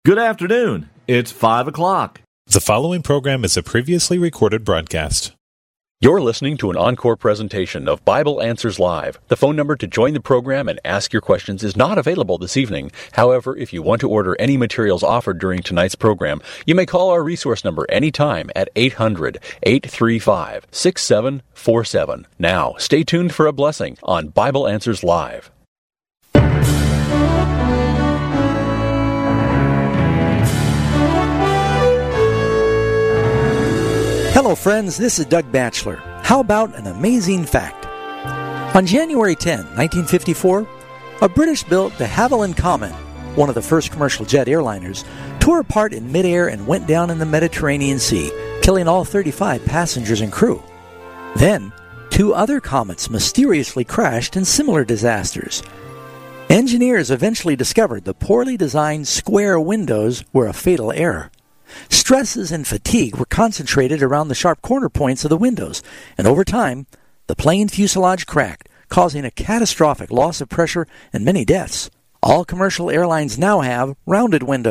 Good afternoon. It's 5 o'clock. The following program is a previously recorded broadcast. You're listening to an encore presentation of Bible Answers Live. The phone number to join the program and ask your questions is not available this evening. However, if you want to order any materials offered during tonight's program, you may call our resource number anytime at 800-835-6747. Now, stay tuned for a blessing on Bible Answers Live. Hello friends, this is Doug Batchelor. How about an amazing fact? On January 10, 1954, a British-built de Havilland Comet, one of the first commercial jet airliners, tore apart in midair and went down in the Mediterranean Sea, killing all 35 passengers and crew. Then, two other comets mysteriously crashed in similar disasters. Engineers eventually discovered the poorly designed square windows were a fatal error. Stresses and fatigue were concentrated around the sharp corner points of the windows, and over time, the plane fuselage cracked, causing a catastrophic loss of pressure and many deaths. All commercial airlines now have rounded windows.